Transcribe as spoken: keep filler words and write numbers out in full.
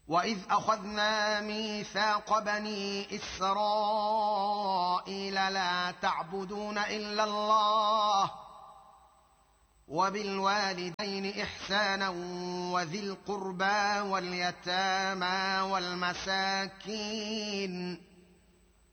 وإذ أخذنا ميثاق بني إسرائيل لا تعبدون إلا الله وبالوالدين إحسانا وذي القربى واليتامى والمساكين